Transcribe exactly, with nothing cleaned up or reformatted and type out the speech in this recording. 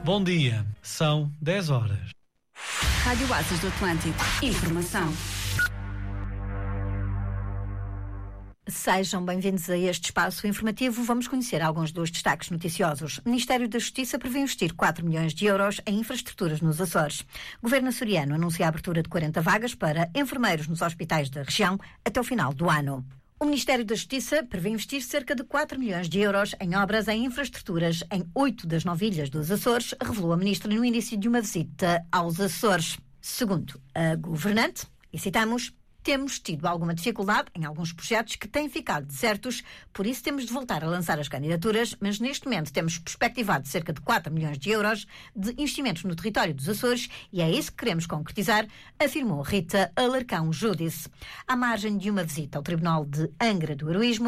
Bom dia, são dez horas. Rádio Oásis do Atlântico. Informação. Sejam bem-vindos a este espaço informativo. Vamos conhecer alguns dos destaques noticiosos. O Ministério da Justiça prevê investir quatro milhões de euros em infraestruturas nos Açores. O Governo açoriano anuncia a abertura de quarenta vagas para enfermeiros nos hospitais da região até o final do ano. O Ministério da Justiça prevê investir cerca de quatro milhões de euros em obras em infraestruturas em oito das nove ilhas dos Açores, revelou a Ministra no início de uma visita aos Açores. Segundo a governante, e citamos, temos tido alguma dificuldade em alguns projetos que têm ficado desertos, por isso temos de voltar a lançar as candidaturas, mas neste momento temos perspectivado cerca de quatro milhões de euros de investimentos no território dos Açores e é isso que queremos concretizar, afirmou Rita Alarcão Júdice. À margem de uma visita ao Tribunal de Angra do Heroísmo,